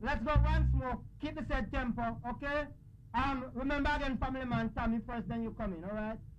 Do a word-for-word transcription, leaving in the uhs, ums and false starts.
Let's go once more. Keep the said tempo, okay? Um, remember again, family man, Tommy first, then you come in, alright?